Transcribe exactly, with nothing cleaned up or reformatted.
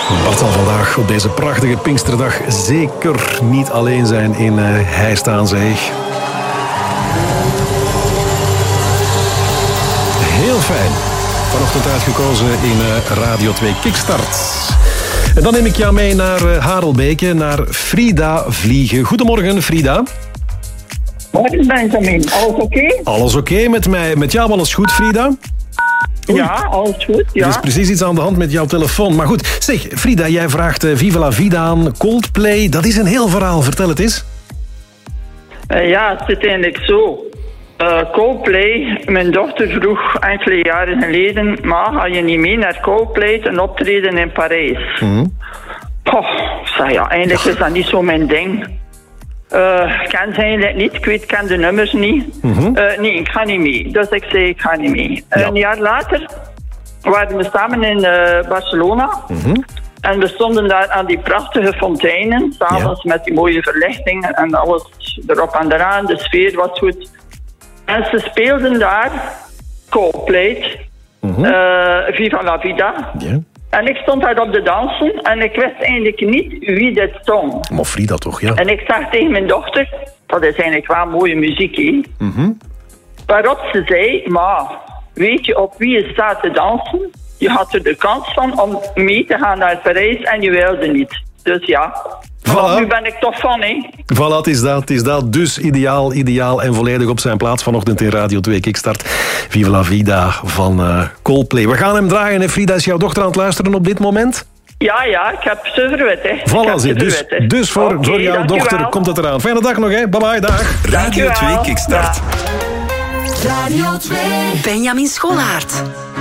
Bart zal vandaag op deze prachtige Pinksterdag zeker niet alleen zijn in uh, Heist aan Zee. Heel fijn. Vanochtend uitgekozen in uh, Radio twee Kickstart. En dan neem ik jou mee naar uh, Harelbeke, naar Frida Vliegen. Goedemorgen, Frida. Morgen, Benjamin. Alles oké? Okay? Alles oké okay met mij. Met jou alles goed, Frida? Oei. Ja, alles goed, ja. Er is precies iets aan de hand met jouw telefoon. Maar goed, zeg, Frida, jij vraagt uh, Viva la Vida aan, Coldplay. Dat is een heel verhaal. Vertel het eens. Uh, ja, het zit eigenlijk zo. Uh, Coldplay, mijn dochter vroeg enkele jaren geleden... Ma, ga je niet mee naar Coldplay een optreden in Parijs? Mm-hmm. Oh, ik zei, ja, eigenlijk is dat niet zo mijn ding. Uh, ik ken ze eigenlijk niet, ik weet, ik ken de nummers niet. Mm-hmm. Uh, nee, ik ga niet mee. Dus ik zei, ik ga niet mee. Ja. Een jaar later waren we samen in uh, Barcelona. Mm-hmm. En we stonden daar aan die prachtige fonteinen. S'avonds ja. met die mooie verlichtingen en alles erop en eraan. De sfeer was goed. En ze speelden daar Coldplay, mm-hmm. uh, Viva la Vida. Ja. En ik stond daar op de dansen en ik wist eigenlijk niet wie dit zong. Maar Frida toch, ja. En ik zeg tegen mijn dochter, dat is eigenlijk wel mooie muziek, hè. Mm-hmm. Waarop ze zei, ma, weet je op wie je staat te dansen? Je had er de kans van om mee te gaan naar Parijs en je wilde niet. Dus ja, voilà. Nu ben ik toch van, hè. Voilà, het is dat, het is dat. Dus ideaal, ideaal en volledig op zijn plaats vanochtend in Radio twee Kickstart. Viva la Vida van uh, Coldplay. We gaan hem draaien, hè, Frida. Is jouw dochter aan het luisteren op dit moment? Ja, ja, ik heb ze verwet, hè. Voilà, ze. Dus, dus voor, okay, voor jouw dochter wel. Komt het eraan. Fijne dag nog, hè. Bye bye, dag. Radio twee Kickstart. Ja. Radio twee. Benjamin Scholaert.